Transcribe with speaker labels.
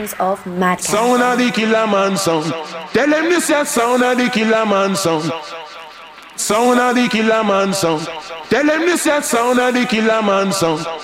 Speaker 1: sounds of Madcap.
Speaker 2: Sound of the killer man sound. Tell them this is sound of the killer man sound. Sound of the killer man sound. Tell them this is sound of the killer man sound.